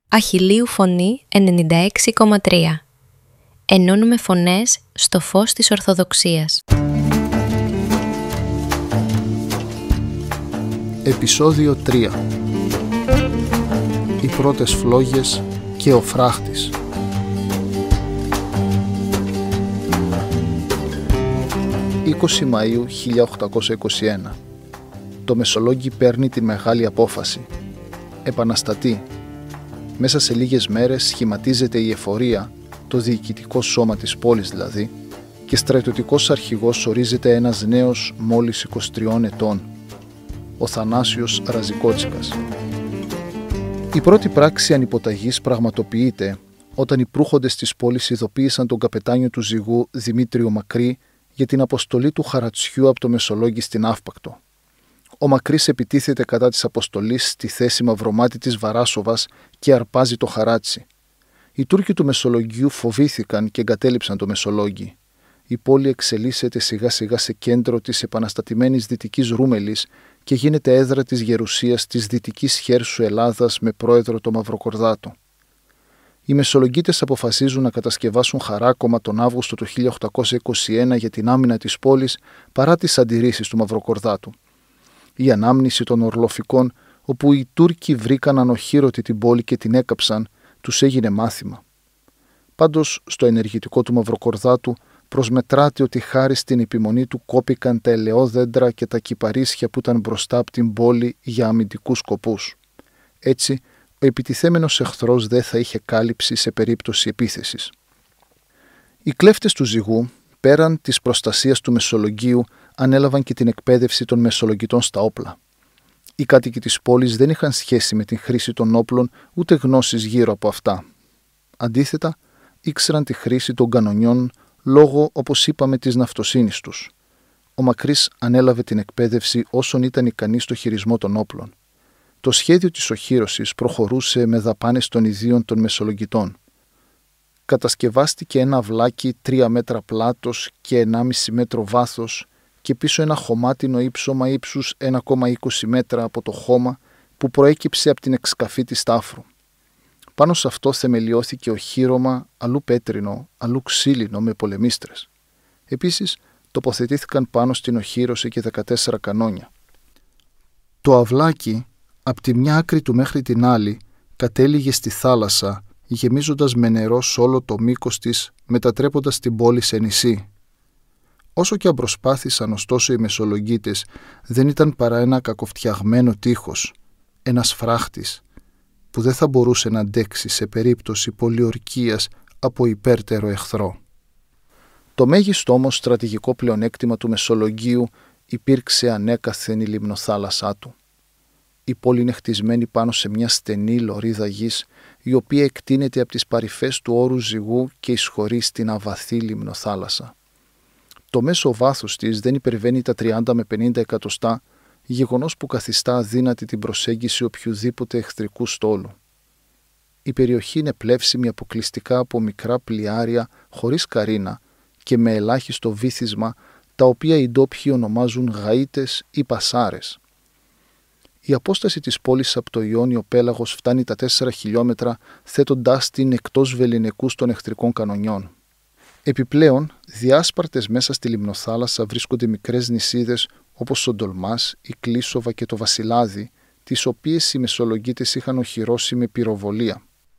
Αχιλλείου Φωνή 96,3. Ενώνουμε φωνές στο φως της Ορθοδοξίας. Επεισόδιο 3. Οι πρώτες φλόγες και ο φράχτης. «20 Μαΐου 1821. Το Μεσολόγγι παίρνει τη μεγάλη απόφαση. Επαναστατεί. Μέσα σε λίγες μέρες σχηματίζεται η εφορία, το διοικητικό σώμα της πόλης δηλαδή, και στρατιωτικός αρχηγός ορίζεται ένας νέος μόλις 23 ετών, ο Θανάσιος Ραζικότσικας. Η πρώτη πράξη ανυποταγής πραγματοποιείται όταν οι προύχοντες της πόλης ειδοποίησαν τον καπετάνιο του ζυγού Δημήτριο Μακρύ για την αποστολή του χαρατσιού από το Μεσολόγγι στην Αύπακτο. Ο Μακρύς επιτίθεται κατά της αποστολής στη θέση Μαυρομάτη της Βαράσοβας και αρπάζει το χαράτσι. Οι Τούρκοι του Μεσολογγιού φοβήθηκαν και εγκατέλειψαν το Μεσολόγγι. Η πόλη εξελίσσεται σιγά σιγά σε κέντρο της επαναστατημένης Δυτικής Ρούμελης και γίνεται έδρα της γερουσίας της Δυτικής Χέρσου Ελλάδας με πρόεδρο το Μαυροκορδάτο. Οι Μεσολογγίτες αποφασίζουν να κατασκευάσουν χαράκωμα τον Αύγουστο του 1821 για την άμυνα της πόλης παρά τις αντιρρήσεις του Μαυροκορδάτου. Η ανάμνηση των Ορλοφικών, όπου οι Τούρκοι βρήκαν ανοχήρωτη την πόλη και την έκαψαν, τους έγινε μάθημα. Πάντως, στο ενεργητικό του Μαυροκορδάτου προσμετράται ότι χάρη στην επιμονή του κόπηκαν τα ελαιόδέντρα και τα κυπαρίσια που ήταν μπροστά από την πόλη για αμυντικούς σκοπούς. Έτσι, ο επιτιθέμενος εχθρός δεν θα είχε κάλυψη σε περίπτωση επίθεσης. Οι κλέφτες του ζυγού, πέραν της προστασίας του Μεσολογγίου, ανέλαβαν και την εκπαίδευση των Μεσολογγιτών στα όπλα. Οι κάτοικοι της πόλης δεν είχαν σχέση με την χρήση των όπλων ούτε γνώσεις γύρω από αυτά. Αντίθετα, ήξεραν τη χρήση των κανονιών λόγω, όπως είπαμε, της ναυτοσύνης τους. Ο Μακρύς ανέλαβε την εκπαίδευση όσων ήταν ικανοί στο χειρισμό των όπλων. Το σχέδιο της οχύρωσης προχωρούσε με δαπάνες των ιδίων των Μεσολογγιτών. Κατασκευάστηκε ένα αυλάκι 3 μέτρα πλάτος και 1,5 μέτρο βάθος και πίσω ένα χωμάτινο ύψωμα ύψους 1,20 μέτρα από το χώμα που προέκυψε από την εξκαφή της τάφρου. Πάνω σε αυτό θεμελιώθηκε οχύρωμα, αλλού πέτρινο, αλλού ξύλινο με πολεμίστρες. Επίσης, τοποθετήθηκαν πάνω στην οχύρωση και 14 κανόνια. Το αυλάκι, από τη μια άκρη του μέχρι την άλλη, κατέληγε στη θάλασσα, γεμίζοντας με νερό σ' όλο το μήκος της, μετατρέποντας την πόλη σε νησί. Όσο και αν προσπάθησαν ωστόσο οι Μεσολογγίτες, δεν ήταν παρά ένα κακοφτιαγμένο τείχος, ένας φράχτης, που δεν θα μπορούσε να αντέξει σε περίπτωση πολιορκίας από υπέρτερο εχθρό. Το μέγιστο όμως στρατηγικό πλεονέκτημα του Μεσολογγίου υπήρξε ανέκαθεν η λιμνοθάλασσά του. Η πόλη είναι χτισμένη πάνω σε μια στενή λωρίδα γης, η οποία εκτείνεται από τις παρυφές του όρου ζυγού και εισχωρεί στην αβαθή λιμνοθάλασσα. Το μέσο βάθος της δεν υπερβαίνει τα 30 με 50 εκατοστά, γεγονός που καθιστά αδύνατη την προσέγγιση οποιοδήποτε εχθρικού στόλου. Η περιοχή είναι πλεύσιμη αποκλειστικά από μικρά πλοιάρια χωρίς καρίνα και με ελάχιστο βύθισμα, τα οποία οι ντόπιοι ονομάζουν γαΐτες ή πασάρες. Η απόσταση της πόλης από το Ιόνιο πέλαγος φτάνει τα 4 χιλιόμετρα, θέτοντάς την εκτός βεληνικούς των εχθρικών κανονιών. Επιπλέον, διάσπαρτες μέσα στη λιμνοθάλασσα βρίσκονται μικρές νησίδες όπως ο Ντολμάς, η Κλίσοβα και το Βασιλάδι, τις οποίες οι Μεσολογγίτες είχαν οχυρώσει με πυροβολία.